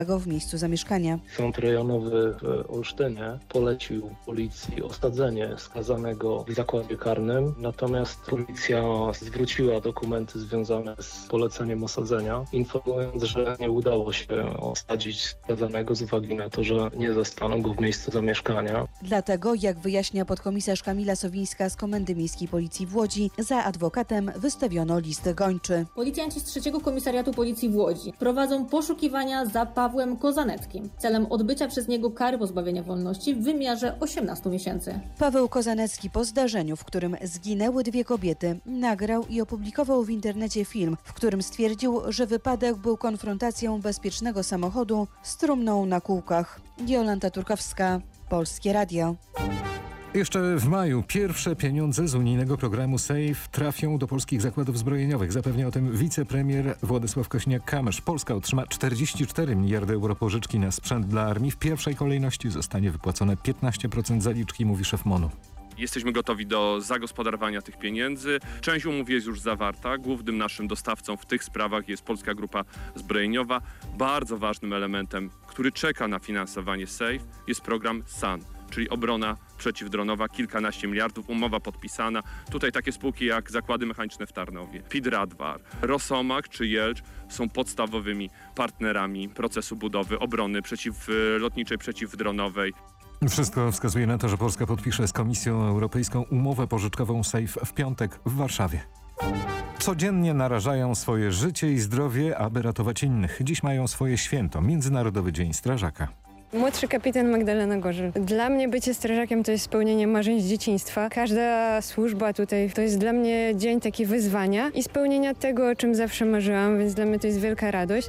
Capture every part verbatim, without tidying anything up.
w miejscu zamieszkania. Sąd rejonowy w Olsztynie polecił policji osadzenie skazanego w zakładzie karnym, natomiast policja zwróciła dokumenty związane z poleceniem osadzenia, informując, że nie udało się osadzić skazanego z uwagi na to, że nie zastano go w miejscu zamieszkania. Dlatego, jak wyjaśnia podkomisarz Kamila Sowińska z Komendy Miejskiej Policji w Łodzi, za adwokatem wystawiono list gończy. Policjanci z trzeciego Komisariatu Policji w Łodzi prowadzą poszukiwania za Pawłem Kozaneckim celem odbycia przez niego kary pozbawienia wolności w wymiarze osiemnastu miesięcy. Paweł Kozanecki po zdarzeniu, w którym zginęły dwie kobiety, nagrał i opublikował w internecie film, w którym stwierdził, że wypadek był konfrontacją bezpiecznego samochodu z trumną na kółkach. Jolanta Turkowska, Polskie Radio. Jeszcze w maju pierwsze pieniądze z unijnego programu SAFE trafią do polskich zakładów zbrojeniowych. Zapewnia o tym wicepremier Władysław Kosiniak-Kamysz. Polska otrzyma czterdzieści cztery miliardy euro pożyczki na sprzęt dla armii. W pierwszej kolejności zostanie wypłacone piętnaście procent zaliczki, mówi szef MON-u. Jesteśmy gotowi do zagospodarowania tych pieniędzy. Część umów jest już zawarta. Głównym naszym dostawcą w tych sprawach jest Polska Grupa Zbrojeniowa. Bardzo ważnym elementem, który czeka na finansowanie SAFE, jest program S A N, czyli obrona przeciwdronowa, kilkanaście miliardów, umowa podpisana. Tutaj takie spółki jak Zakłady Mechaniczne w Tarnowie, Pidradwar, Rosomak czy Jelcz są podstawowymi partnerami procesu budowy obrony przeciwlotniczej, przeciwdronowej. Wszystko wskazuje na to, że Polska podpisze z Komisją Europejską umowę pożyczkową SAFE w piątek w Warszawie. Codziennie narażają swoje życie i zdrowie, aby ratować innych. Dziś mają swoje święto, Międzynarodowy Dzień Strażaka. Młodszy kapitan Magdalena Gorzyl. Dla mnie bycie strażakiem to jest spełnienie marzeń z dzieciństwa. Każda służba tutaj to jest dla mnie dzień taki wyzwania i spełnienia tego, o czym zawsze marzyłam, więc dla mnie to jest wielka radość.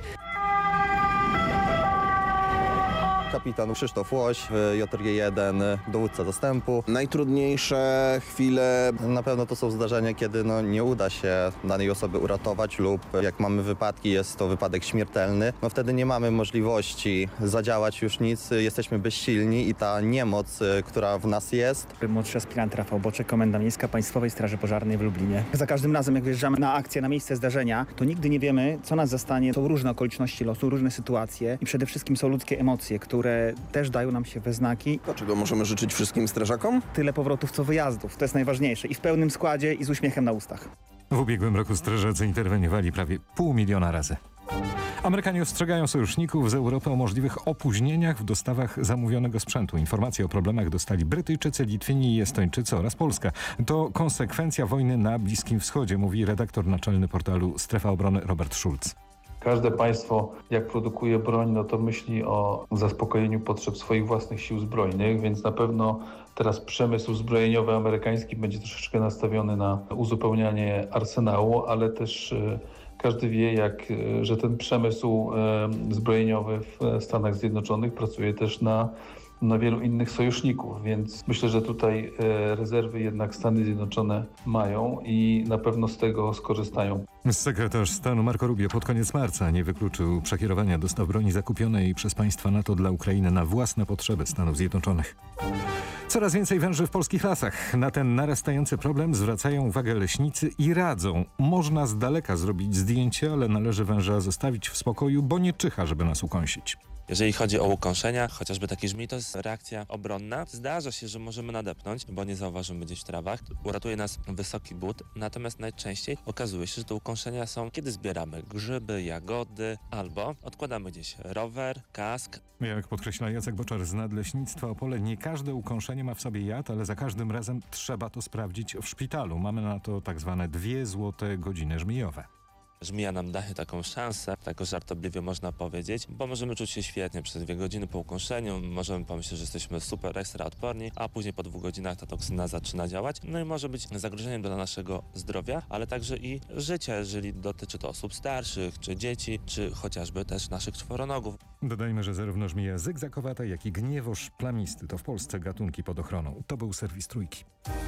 Kapitan Krzysztof Łoś, J R G jeden, dowódca zastępu. Najtrudniejsze chwile. Na pewno to są zdarzenia, kiedy no, nie uda się danej osoby uratować lub jak mamy wypadki, jest to wypadek śmiertelny. No wtedy nie mamy możliwości zadziałać już nic, jesteśmy bezsilni i ta niemoc, która w nas jest. Młodszy aspirant Rafał Boczek, Komenda Miejska Państwowej Straży Pożarnej w Lublinie. Za każdym razem, jak wjeżdżamy na akcję, na miejsce zdarzenia, to nigdy nie wiemy, co nas zastanie. Są różne okoliczności losu, różne sytuacje i przede wszystkim są ludzkie emocje, które które też dają nam się we znaki. Czego możemy życzyć wszystkim strażakom? Tyle powrotów, co wyjazdów. To jest najważniejsze. I w pełnym składzie, i z uśmiechem na ustach. W ubiegłym roku strażacy interweniowali prawie pół miliona razy. Amerykanie ostrzegają sojuszników z Europy o możliwych opóźnieniach w dostawach zamówionego sprzętu. Informacje o problemach dostali Brytyjczycy, Litwini i Estończycy oraz Polska. To konsekwencja wojny na Bliskim Wschodzie, mówi redaktor naczelny portalu Strefa Obrony Robert Schulz. Każde państwo, jak produkuje broń, no to myśli o zaspokojeniu potrzeb swoich własnych sił zbrojnych, więc na pewno teraz przemysł zbrojeniowy amerykański będzie troszeczkę nastawiony na uzupełnianie arsenału, ale też każdy wie, jak, że ten przemysł zbrojeniowy w Stanach Zjednoczonych pracuje też na na wielu innych sojuszników, więc myślę, że tutaj rezerwy jednak Stany Zjednoczone mają i na pewno z tego skorzystają. Sekretarz stanu Marco Rubio pod koniec marca nie wykluczył przekierowania dostaw broni zakupionej przez państwa NATO dla Ukrainy na własne potrzeby Stanów Zjednoczonych. Coraz więcej węży w polskich lasach. Na ten narastający problem zwracają uwagę leśnicy i radzą. Można z daleka zrobić zdjęcie, ale należy węża zostawić w spokoju, bo nie czyha, żeby nas ukąsić. Jeżeli chodzi o ukąszenia, chociażby taki żmij, to jest reakcja obronna. Zdarza się, że możemy nadepnąć, bo nie zauważymy gdzieś w trawach. Uratuje nas wysoki but, natomiast najczęściej okazuje się, że te ukąszenia są, kiedy zbieramy grzyby, jagody albo odkładamy gdzieś rower, kask. Jak podkreśla Jacek Boczar z Nadleśnictwa Opole, nie każde ukąszenie ma w sobie jad, ale za każdym razem trzeba to sprawdzić w szpitalu. Mamy na to tak zwane dwie złote godziny żmijowe. Żmija nam daje taką szansę, tak żartobliwie można powiedzieć, bo możemy czuć się świetnie przez dwie godziny po ukąszeniu, możemy pomyśleć, że jesteśmy super ekstra odporni, a później po dwóch godzinach ta toksyna zaczyna działać, no i może być zagrożeniem dla naszego zdrowia, ale także i życia, jeżeli dotyczy to osób starszych, czy dzieci, czy chociażby też naszych czworonogów. Dodajmy, że zarówno żmija zygzakowata, jak i gniewoż plamisty to w Polsce gatunki pod ochroną. To był serwis Trójki.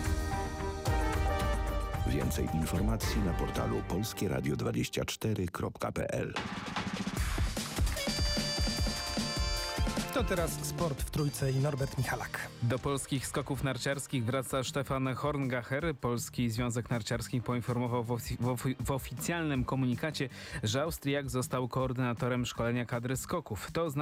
Więcej informacji na portalu polskie radio dwadzieścia cztery kropka p l. To teraz sport w Trójce i Norbert Michalak. Do polskich skoków narciarskich wraca Stefan Horngacher. Polski Związek Narciarski poinformował w, ofi- w, ofi- w oficjalnym komunikacie, że Austriak został koordynatorem szkolenia kadry skoków. To